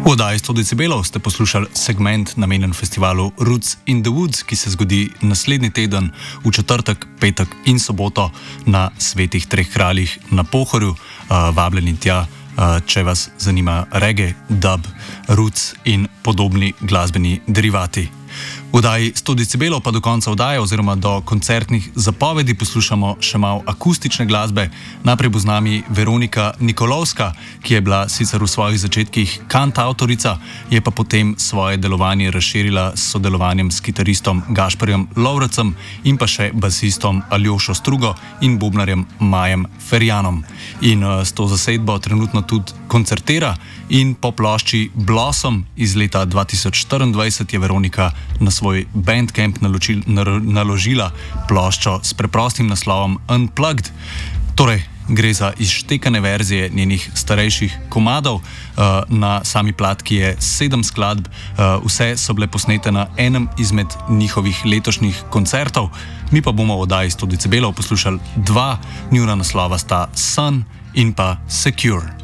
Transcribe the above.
V oddaji 100 decibelov ste poslušali segment namenjen festivalu Roots in the Woods, ki se zgodi naslednji teden v četrtek, petek in soboto na Svetih treh kraljih na Pohorju. Vabljeni tja, če vas zanima reggae, dub, roots in podobni glasbeni derivati. V oddaji 100 decibelov pa do konca oddaje oziroma do koncertnih zapovedi poslušamo še malo akustične glasbe. Najprej bo z nami Veronika Nikolovska, ki je bila sicer v svojih začetkih kantavtorica, je pa potem svoje delovanje razširila s sodelovanjem s kitaristom Gašperjem Lovrecem in pa še basistom Aljošo Strugo in bobnarjem Majem Ferjanom. In s to zasedbo trenutno tudi koncertira in po plošči Blossom iz leta 2024 je Veronika na svoj Bandcamp naložila ploščo s preprostim naslovom Unplugged. Torej, gre za izštekane verzije njenih starejših komadov. Na sami platki je 7 skladb, vse so bile posnete na enem izmed njihovih letošnjih koncertov. Mi pa bomo v oddaji 100 decibelov poslušali dva, njuna naslova sta Sun in pa Secure.